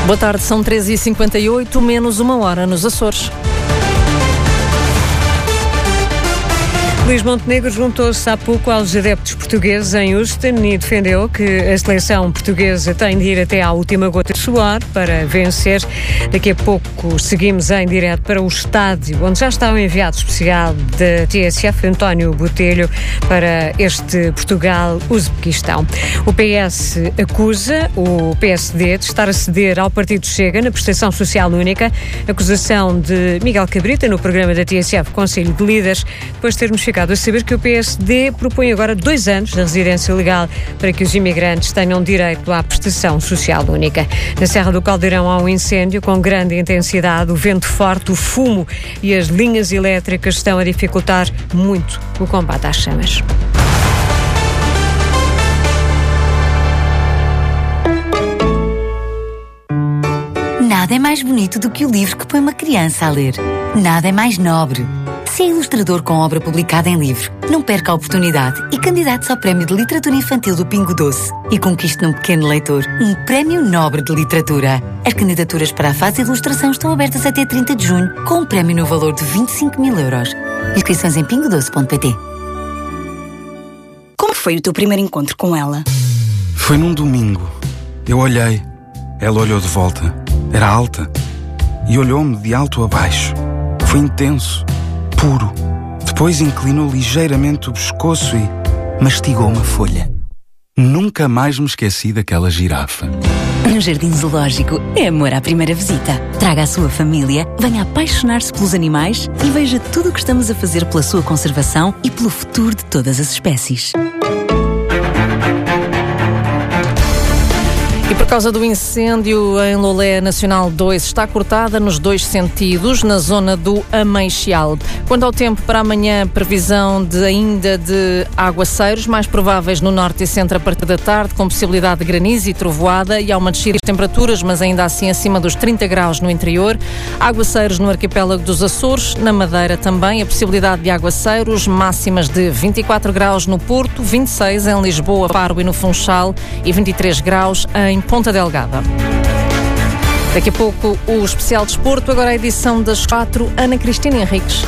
Boa tarde, são 13h58, menos uma hora nos Açores. Luís Montenegro juntou-se há pouco aos adeptos portugueses em Houston e defendeu que a seleção portuguesa tem de ir até à última gota de suor para vencer. Daqui a pouco seguimos em direto para o estádio, onde já está o enviado especial da TSF, António Botelho, para este Portugal-Uzbequistão. O PS acusa o PSD de estar a ceder ao Partido Chega na prestação social única. Acusação de Miguel Cabrita no programa da TSF Conselho de Líderes, depois de termos ficado a saber que o PSD propõe agora 2 anos de residência legal para que os imigrantes tenham direito à prestação social única. Na Serra do Caldeirão há um incêndio com grande intensidade, o vento forte, o fumo e as linhas elétricas estão a dificultar muito o combate às chamas. Nada é mais bonito do que o livro que põe uma criança a ler. Nada é mais nobre. Se é ilustrador com obra publicada em livro, não perca a oportunidade e candidate-se ao Prémio de Literatura Infantil do Pingo Doce e conquiste num pequeno leitor um Prémio Nobre de Literatura. As candidaturas para a fase de ilustração estão abertas até 30 de junho, com um prémio no valor de 25.000 euros. Inscrições em pingodoce.pt. Como foi o teu primeiro encontro com ela? Foi num domingo. Eu olhei. Ela olhou de volta. Era alta. E olhou-me de alto a baixo. Foi intenso. Puro. Depois inclinou ligeiramente o pescoço e mastigou uma folha. Nunca mais me esqueci daquela girafa. No Jardim Zoológico é amor à primeira visita. Traga a sua família, venha apaixonar-se pelos animais e veja tudo o que estamos a fazer pela sua conservação e pelo futuro de todas as espécies. E por causa do incêndio em Lolé Nacional 2, está cortada nos 2 sentidos, na zona do Ameixal. Quanto ao tempo para amanhã, previsão ainda de aguaceiros, mais prováveis no norte e centro a partir da tarde, com possibilidade de granizo e trovoada, e há uma descida de temperaturas, mas ainda assim acima dos 30 graus no interior. Aguaceiros no arquipélago dos Açores, na Madeira também, a possibilidade de aguaceiros, máximas de 24 graus no Porto, 26 em Lisboa, Faro e no Funchal e 23 graus em Ponta Delgada. Daqui a pouco o especial desporto, agora a edição das 4, Ana Cristina Henriques.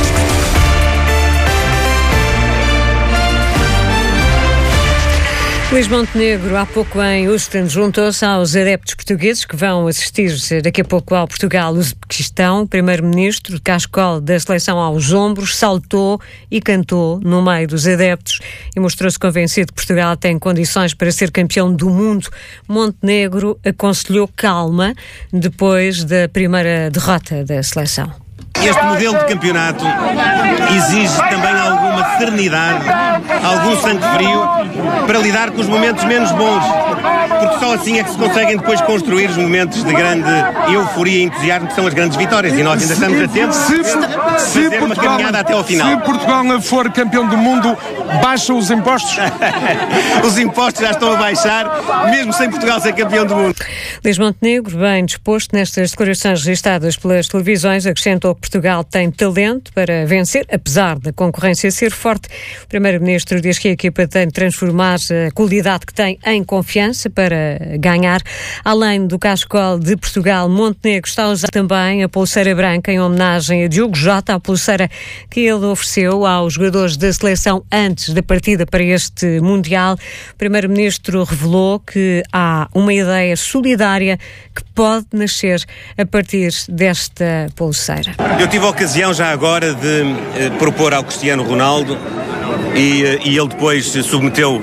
Luís Montenegro, há pouco em Houston, juntou-se aos adeptos portugueses que vão assistir daqui a pouco ao Portugal-Uzbequistão. O primeiro-ministro de cascol da seleção aos ombros saltou e cantou no meio dos adeptos e mostrou-se convencido que Portugal tem condições para ser campeão do mundo. Montenegro aconselhou calma depois da primeira derrota da seleção. Este modelo de campeonato exige também alguma serenidade, algum sangue frio para lidar com os momentos menos bons, porque só assim é que se conseguem depois construir os momentos de grande euforia e entusiasmo que são as grandes vitórias, e nós ainda estamos a tempo de fazer uma caminhada até ao final. Se Portugal for campeão do mundo, baixam os impostos? Os impostos já estão a baixar, mesmo sem Portugal ser campeão do mundo. Luís Montenegro, bem disposto nestas declarações registadas pelas televisões, acrescentou que Portugal tem talento para vencer, apesar da concorrência ser forte. O primeiro-ministro diz que a equipa tem de transformar a qualidade que tem em confiança para ganhar. Além do cascol de Portugal, Montenegro está a usar também a pulseira branca em homenagem a Diogo Jota, a pulseira que ele ofereceu aos jogadores da seleção antes da partida para este Mundial. O primeiro-ministro revelou que há uma ideia solidária que pode nascer a partir desta pulseira. Eu tive a ocasião já agora de propor ao Cristiano Ronaldo e ele depois submeteu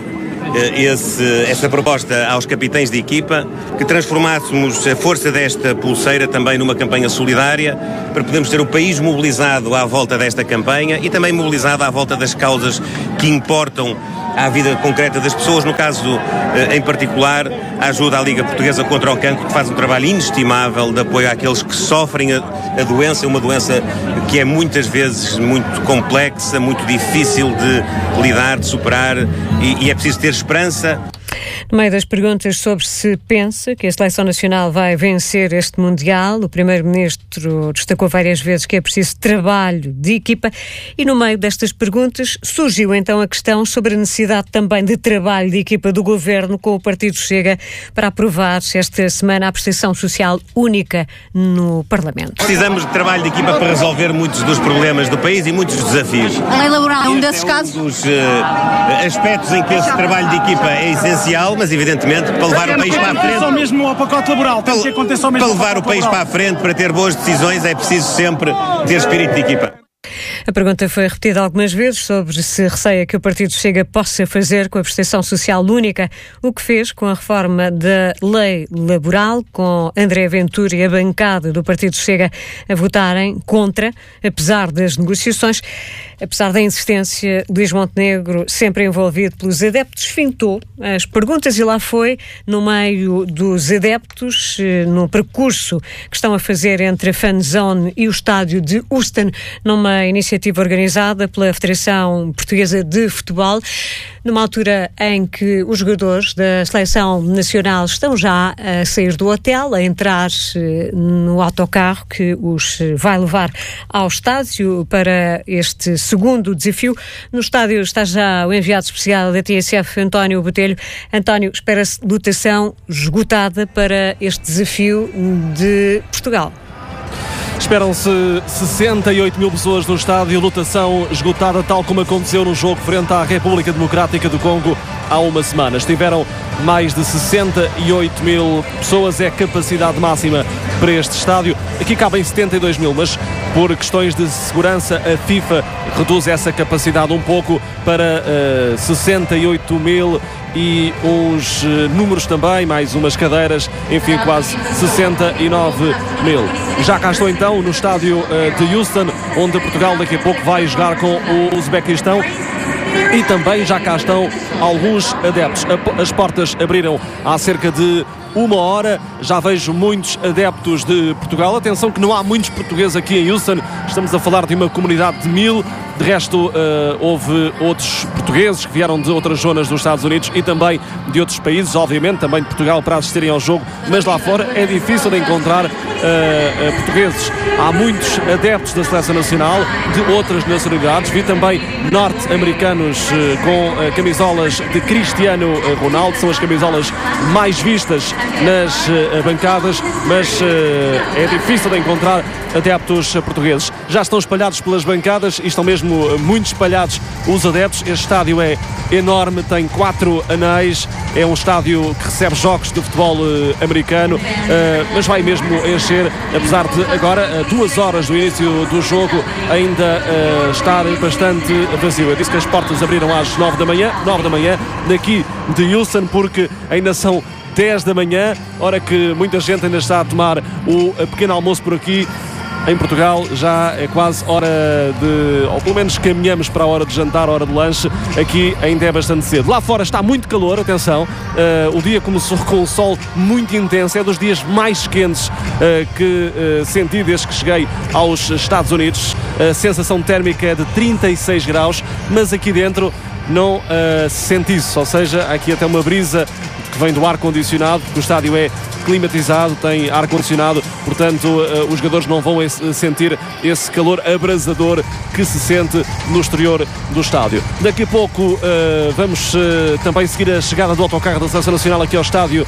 essa proposta aos capitães de equipa, que transformássemos a força desta pulseira também numa campanha solidária, para podermos ter o país mobilizado à volta desta campanha e também mobilizado à volta das causas que importam à vida concreta das pessoas. No caso, em particular, a ajuda à Liga Portuguesa contra o Cancro, que faz um trabalho inestimável de apoio àqueles que sofrem a doença, uma doença que é muitas vezes muito complexa, muito difícil de lidar, de superar, e é preciso ter esperança. No meio das perguntas sobre se pensa que a Seleção Nacional vai vencer este Mundial, o Primeiro-Ministro destacou várias vezes que é preciso trabalho de equipa e no meio destas perguntas surgiu então a questão sobre a necessidade também de trabalho de equipa do Governo com o Partido Chega para aprovar esta semana a prestação social única no Parlamento. Precisamos de trabalho de equipa para resolver muitos dos problemas do país e muitos dos desafios. A lei laboral é um desses casos? Um dos aspectos em que esse trabalho de equipa é essencial, mas evidentemente para levar o país para a frente. Só mesmo ao pacote laboral. Tem que acontecer só mesmo para levar o país para a frente, para ter boas decisões, é preciso sempre ter espírito de equipa. A pergunta foi repetida algumas vezes sobre se receia que o Partido Chega possa fazer com a prestação social única o que fez com a reforma da lei laboral, com André Ventura e a bancada do Partido Chega a votarem contra, apesar das negociações. Apesar da insistência, Luís Montenegro, sempre envolvido pelos adeptos, fintou as perguntas e lá foi, no meio dos adeptos, no percurso que estão a fazer entre a Fan Zone e o estádio de Houston, numa iniciativa organizada pela Federação Portuguesa de Futebol, numa altura em que os jogadores da Seleção Nacional estão já a sair do hotel, a entrar no autocarro que os vai levar ao estádio para este segundo desafio. No estádio está já o enviado especial da TSF, António Botelho. António, espera-se lotação esgotada para este desafio de Portugal. Esperam-se 68 mil pessoas no estádio, lotação esgotada, tal como aconteceu no jogo frente à República Democrática do Congo há uma semana. Estiveram mais de 68 mil pessoas, é a capacidade máxima para este estádio. Aqui cabem 72 mil, mas por questões de segurança a FIFA reduz essa capacidade um pouco para 68 mil e uns números também, mais umas cadeiras, enfim, quase 69 mil. Já cá estou então no estádio de Houston, onde Portugal daqui a pouco vai jogar com o Uzbequistão. E também já cá estão alguns adeptos. As portas abriram há cerca de uma hora. Já vejo muitos adeptos de Portugal. Atenção que não há muitos portugueses aqui em Houston. Estamos a falar de uma comunidade de 1000. De resto, houve outros portugueses que vieram de outras zonas dos Estados Unidos e também de outros países, obviamente, também de Portugal, para assistirem ao jogo. Mas lá fora é difícil de encontrar portugueses. Há muitos adeptos da Seleção Nacional de outras nacionalidades. Vi também norte-americanos com camisolas de Cristiano Ronaldo. São as camisolas mais vistas nas bancadas, mas é difícil de encontrar adeptos portugueses. Já estão espalhados pelas bancadas e estão mesmo muito espalhados os adeptos. Este estádio é enorme, tem 4 anéis, é um estádio que recebe jogos de futebol americano, mas vai mesmo encher, apesar de agora, 2 horas do início do jogo, ainda estar bastante vazio. Eu disse que as portas abriram às 9 da manhã, daqui de Houston, porque ainda são 10 da manhã, hora que muita gente ainda está a tomar o pequeno almoço por aqui. Em Portugal já é quase hora de, ou pelo menos caminhamos para a hora de jantar, a hora de lanche. Aqui ainda é bastante cedo. Lá fora está muito calor, atenção. O dia começou com um sol muito intenso. É dos dias mais quentes que senti desde que cheguei aos Estados Unidos. A sensação térmica é de 36 graus, mas aqui dentro não se sente isso. Ou seja, há aqui até uma brisa que vem do ar-condicionado, porque o estádio é climatizado, tem ar-condicionado, portanto os jogadores não vão sentir esse calor abrasador que se sente no exterior do estádio. Daqui a pouco vamos também seguir a chegada do autocarro da Seleção Nacional aqui ao estádio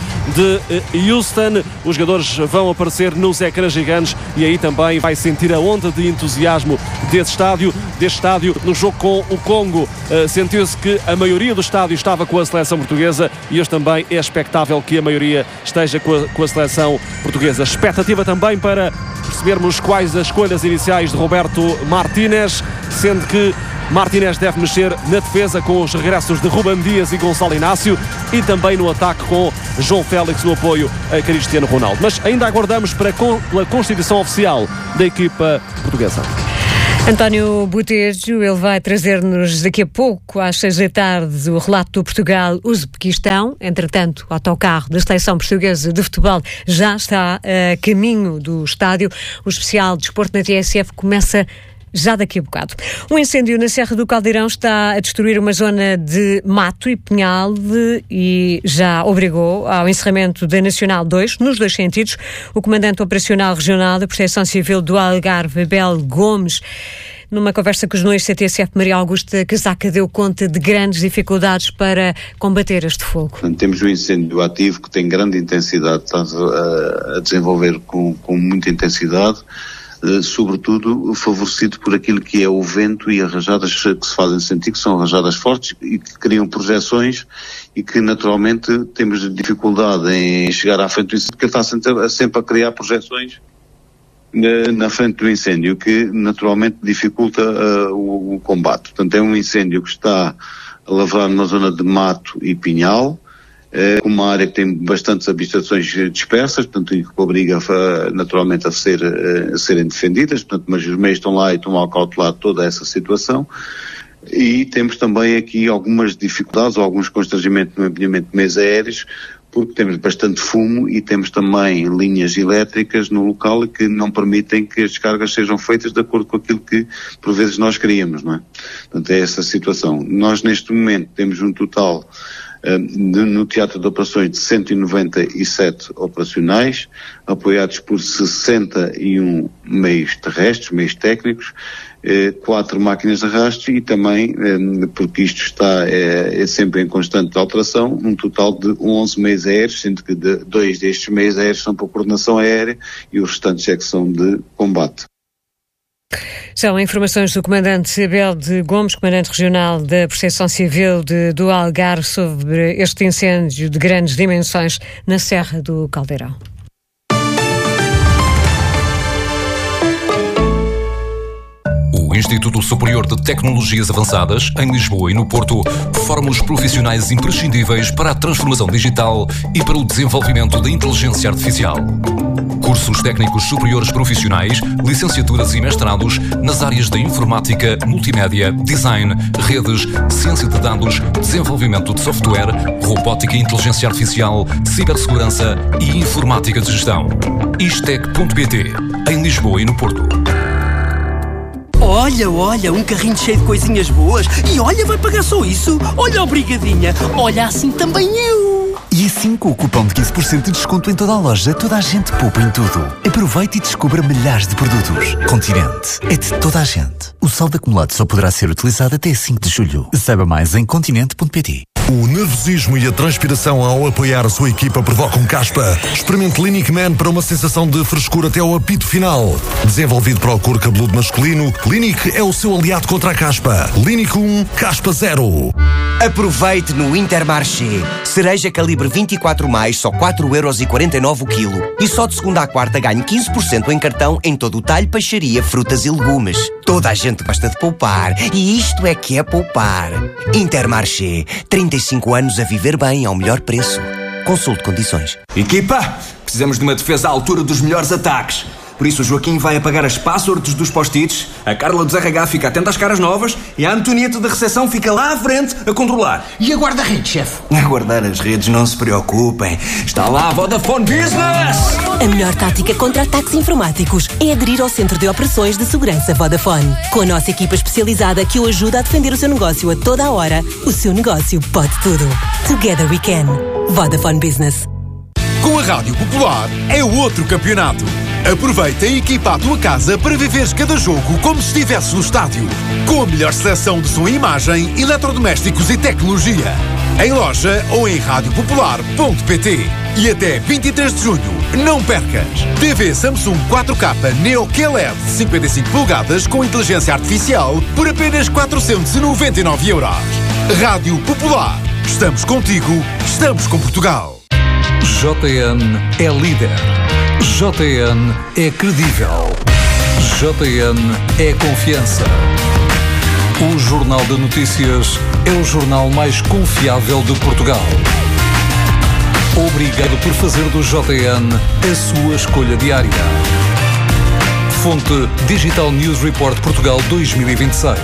de Houston. Os jogadores vão aparecer nos ecrãs gigantes e aí também vai sentir a onda de entusiasmo deste estádio. No jogo com o Congo sentiu-se que a maioria do estádio estava com a seleção portuguesa e hoje também é expectável que a maioria esteja com a seleção portuguesa. Expectativa também para percebermos quais as escolhas iniciais de Roberto Martínez, sendo que Martínez deve mexer na defesa com os regressos de Ruben Dias e Gonçalo Inácio e também no ataque com João Félix no apoio a Cristiano Ronaldo. Mas ainda aguardamos pela constituição oficial da equipa portuguesa. António Botelho, ele vai trazer-nos daqui a pouco, às 6 da tarde, o relato do Portugal-Uzbequistão. Entretanto, o autocarro da Seleção Portuguesa de Futebol já está a caminho do estádio. O especial Desporto na TSF começa já daqui a bocado. Um incêndio na Serra do Caldeirão está a destruir uma zona de mato e pinhal e já obrigou ao encerramento da Nacional 2, nos dois sentidos. O Comandante Operacional Regional da Proteção Civil do Algarve, Abel Gomes, numa conversa com os jornalistas CTSF, Maria Augusta Casaca deu conta de grandes dificuldades para combater este fogo. Portanto, temos um incêndio ativo que tem grande intensidade, está a desenvolver com muita intensidade, sobretudo favorecido por aquilo que é o vento e as rajadas que se fazem sentir, que são rajadas fortes e que criam projeções e que naturalmente temos dificuldade em chegar à frente do incêndio, porque ele está sempre a criar projeções na frente do incêndio, que naturalmente dificulta o combate. Portanto, é um incêndio que está a lavrar numa zona de mato e pinhal, uma área que tem bastantes habitações dispersas, portanto, que obriga naturalmente a serem defendidas, portanto, mas os meios estão lá e estão a cautelar toda essa situação. E temos também aqui algumas dificuldades ou alguns constrangimentos no empenhamento de meios aéreos, porque temos bastante fumo e temos também linhas elétricas no local que não permitem que as descargas sejam feitas de acordo com aquilo que por vezes nós queríamos, não é? Portanto, é essa a situação. Nós neste momento temos um total no Teatro de Operações de 197 operacionais, apoiados por 61 meios terrestres, meios técnicos, 4 máquinas de arrasto e também, porque isto está sempre em constante alteração, um total de 11 meios aéreos, sendo que 2 destes meios aéreos são para coordenação aérea e os restantes é que são de combate. São informações do Comandante Abel de Gomes, Comandante Regional da Proteção Civil do Algarve, sobre este incêndio de grandes dimensões na Serra do Caldeirão. O Instituto Superior de Tecnologias Avançadas, em Lisboa e no Porto, forma os profissionais imprescindíveis para a transformação digital e para o desenvolvimento da inteligência artificial. Cursos técnicos superiores profissionais, licenciaturas e mestrados nas áreas da informática, multimédia, design, redes, ciência de dados, desenvolvimento de software, robótica e inteligência artificial, cibersegurança e informática de gestão. Istec.pt, em Lisboa e no Porto. Olha, um carrinho cheio de coisinhas boas. E olha, vai pagar só isso? Olha, obrigadinha. Olha, assim também eu. E assim, com o cupom de 15% de desconto em toda a loja, toda a gente poupa em tudo. Aproveite e descubra milhares de produtos. Continente. É de toda a gente. O saldo acumulado só poderá ser utilizado até 5 de julho. Saiba mais em continente.pt. O nervosismo e a transpiração ao apoiar a sua equipa provocam caspa. Experimente Clinic Man para uma sensação de frescura até ao apito final. Desenvolvido para o couro cabeludo masculino, Clinic é o seu aliado contra a caspa. Clinic 1, caspa 0. Aproveite no Intermarché. Cereja calibre 24+, só 4,49€ o quilo. E só de segunda à quarta ganhe 15% em cartão em todo o talho, peixaria, frutas e legumes. Toda a gente gosta de poupar. E isto é que é poupar. Intermarché. 35 anos a viver bem ao melhor preço. Consulte condições. Equipa, precisamos de uma defesa à altura dos melhores ataques. Por isso o Joaquim vai apagar as passwords dos post-its, a Carla dos RH fica atenta às caras novas e a Antonieta da recepção fica lá à frente a controlar. E a guarda-redes, chefe? A guardar as redes, não se preocupem. Está lá a Vodafone Business! A melhor tática contra ataques informáticos é aderir ao Centro de Operações de Segurança Vodafone. Com a nossa equipa especializada que o ajuda a defender o seu negócio a toda a hora, o seu negócio pode tudo. Together we can. Vodafone Business. Com a Rádio Popular é outro campeonato. Aproveita e equipa a tua casa para viveres cada jogo como se estivesse no estádio. Com a melhor seleção de som e imagem, eletrodomésticos e tecnologia. Em loja ou em radiopopular.pt. E até 23 de junho, não percas! TV Samsung 4K Neo QLED 55 polegadas com inteligência artificial por apenas 499€. Rádio Popular. Estamos contigo, estamos com Portugal. JN é líder. JN é credível. JN é confiança. O Jornal de Notícias é o jornal mais confiável de Portugal. Obrigado por fazer do JN a sua escolha diária. Fonte Digital News Report Portugal 2026.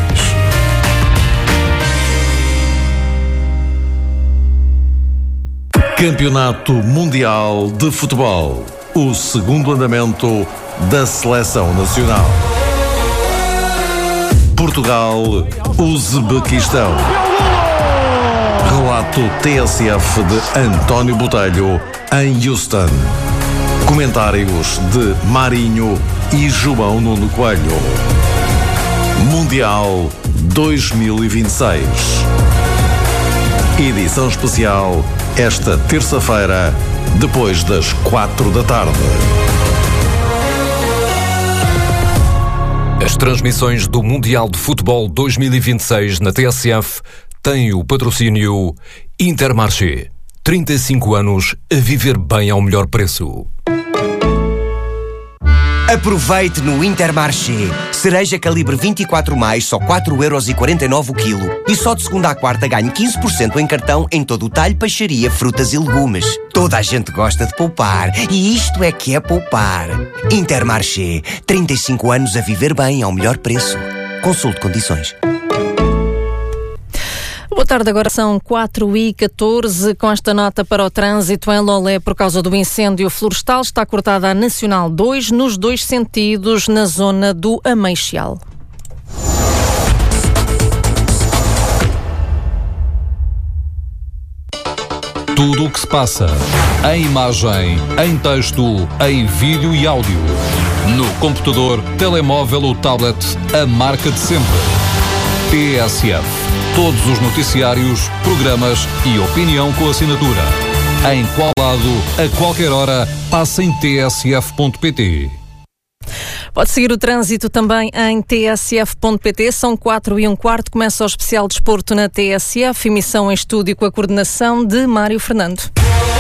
Campeonato Mundial de Futebol. O segundo andamento da Seleção Nacional. Portugal-Uzbequistão. Relato TSF de António Botelho em Houston. Comentários de Marinho e João Nuno Coelho. Mundial 2026. Edição especial esta terça-feira, depois das 4 da tarde. As transmissões do Mundial de Futebol 2026 na TSF têm o patrocínio Intermarché. 35 anos a viver bem ao melhor preço. Aproveite no Intermarché. Cereja calibre 24+, só 4,49€ o quilo. E só de segunda à quarta ganhe 15% em cartão em todo o talho, peixaria, frutas e legumes. Toda a gente gosta de poupar. E isto é que é poupar. Intermarché. 35 anos a viver bem ao melhor preço. Consulte condições. Boa tarde, agora são 4h14. Com esta nota para o trânsito, em Lolé, por causa do incêndio florestal, está cortada a Nacional 2 nos dois sentidos, na zona do Ameixal. Tudo o que se passa, em imagem, em texto, em vídeo e áudio. No computador, telemóvel ou tablet, a marca de sempre. TSF. Todos os noticiários, programas e opinião com assinatura. Em qual lado, a qualquer hora, passa em tsf.pt. Pode seguir o trânsito também em tsf.pt. São 4h15. Começa o especial desporto na TSF. Emissão em estúdio com a coordenação de Mário Fernando.